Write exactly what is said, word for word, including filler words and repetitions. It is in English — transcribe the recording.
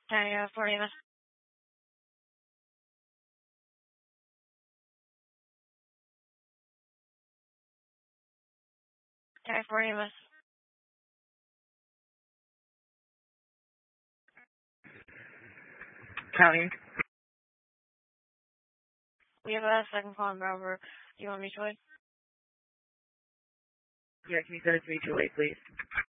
County uh, for you, miss. County for you, miss. County. We have a second call in Robert. Do you want me to wait? Yeah, can you send it to me, Julie, please?